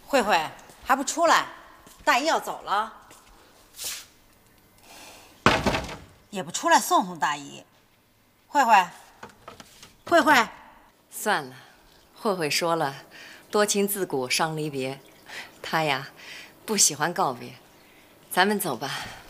慧慧还不出来？大姨要走了，也不出来送送大姨。慧慧，慧慧， 算了，慧慧说了，多情自古伤离别，她呀，不喜欢告别。咱们走吧。